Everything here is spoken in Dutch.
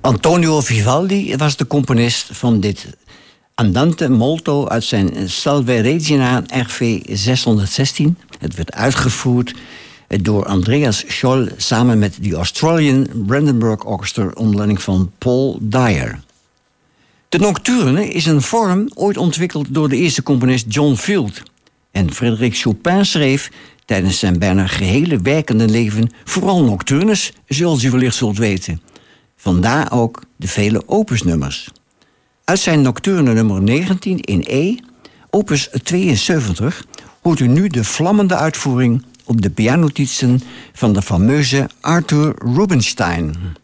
Antonio Vivaldi was de componist van dit Andante molto uit zijn Salve Regina RV 616. Het werd uitgevoerd door Andreas Scholl samen met de Australian Brandenburg Orchestra onder leiding van Paul Dyer. De nocturne is een vorm ooit ontwikkeld door de eerste componist John Field. En Frédéric Chopin schreef tijdens zijn bijna gehele werkende leven vooral nocturnes, zoals u wellicht zult weten. Vandaar ook de vele opusnummers. Uit zijn nocturne nummer 19 in E, opus 72, hoort u nu de vlammende uitvoering op de pianotoetsen van de fameuze Arthur Rubinstein.